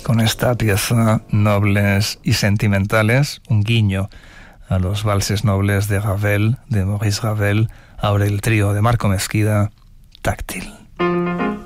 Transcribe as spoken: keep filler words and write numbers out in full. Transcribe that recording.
Con esta pieza, Nobles y Sentimentales, un guiño a los valses nobles de Ravel, de Maurice Ravel, ahora el trío de Marco Mesquida, Táctil.